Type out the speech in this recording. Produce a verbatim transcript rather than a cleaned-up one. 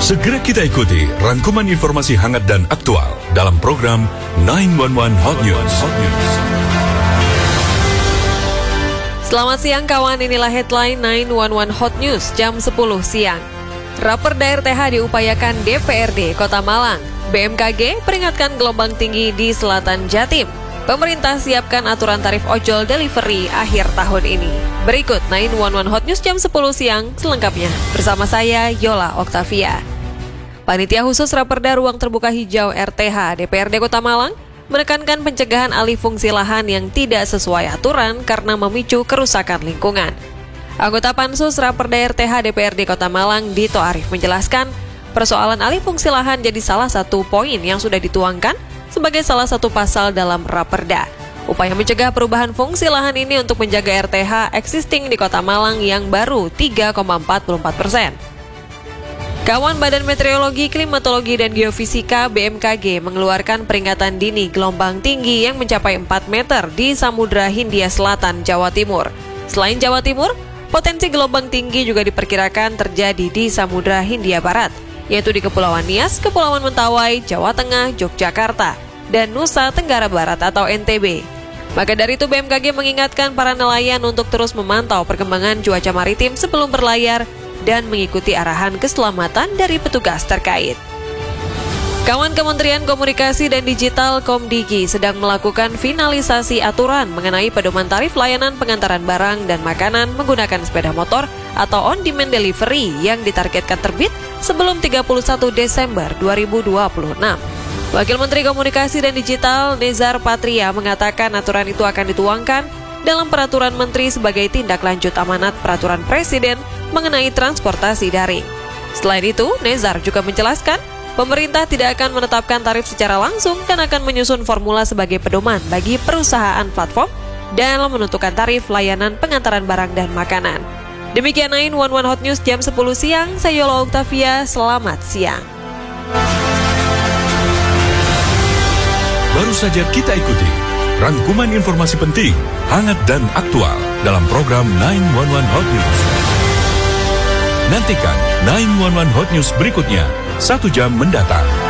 Segera kita ikuti rangkuman informasi hangat dan aktual dalam program sembilan satu satu Hot News. Selamat siang kawan, inilah headline sembilan satu satu Hot News jam sepuluh siang. Raperda R T H diupayakan D P R D Kota Malang. B M K G peringatkan gelombang tinggi di selatan Jatim. Pemerintah siapkan aturan tarif ojol delivery akhir tahun ini. Berikut sembilan satu satu Hot News jam sepuluh siang selengkapnya. Bersama saya, Yola Oktavia. Panitia khusus Raperda Ruang Terbuka Hijau R T H D P R D Kota Malang menekankan pencegahan alih fungsi lahan yang tidak sesuai aturan karena memicu kerusakan lingkungan. Anggota Pansus Raperda R T H D P R D Kota Malang, Dito Arif, menjelaskan persoalan alih fungsi lahan jadi salah satu poin yang sudah dituangkan sebagai salah satu pasal dalam Raperda. Upaya mencegah perubahan fungsi lahan ini untuk menjaga R T H existing di Kota Malang yang baru tiga koma empat puluh empat persen. Kawan Badan Meteorologi, Klimatologi, dan Geofisika B M K G mengeluarkan peringatan dini gelombang tinggi yang mencapai empat meter di Samudra Hindia Selatan, Jawa Timur. Selain Jawa Timur, potensi gelombang tinggi juga diperkirakan terjadi di Samudra Hindia Barat, yaitu di Kepulauan Nias, Kepulauan Mentawai, Jawa Tengah, Yogyakarta, dan Nusa Tenggara Barat atau N T B. Maka dari itu B M K G mengingatkan para nelayan untuk terus memantau perkembangan cuaca maritim sebelum berlayar dan mengikuti arahan keselamatan dari petugas terkait. Kawan Kementerian Komunikasi dan Digital Komdigi sedang melakukan finalisasi aturan mengenai pedoman tarif layanan pengantaran barang dan makanan menggunakan sepeda motor atau on-demand delivery yang ditargetkan terbit sebelum tiga puluh satu Desember dua ribu dua puluh enam. Wakil Menteri Komunikasi dan Digital Nezar Patria mengatakan aturan itu akan dituangkan dalam Peraturan Menteri sebagai tindak lanjut amanat Peraturan Presiden mengenai transportasi daring. Selain itu, Nezar juga menjelaskan pemerintah tidak akan menetapkan tarif secara langsung dan akan menyusun formula sebagai pedoman bagi perusahaan platform dalam menentukan tarif layanan pengantaran barang dan makanan. Demikian sembilan satu satu Hot News jam sepuluh siang, saya Yola Oktavia, selamat siang. Baru saja kita ikuti rangkuman informasi penting, hangat dan aktual dalam program sembilan satu satu Hot News. Nantikan sembilan satu satu Hot News berikutnya satu jam mendatang.